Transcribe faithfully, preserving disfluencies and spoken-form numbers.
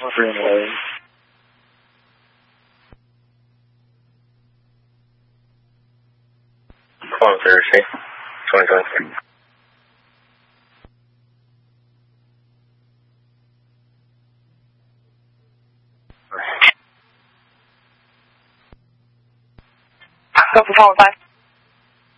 Green Lane. One Thursday, twenty twenty-three. Go for four one five.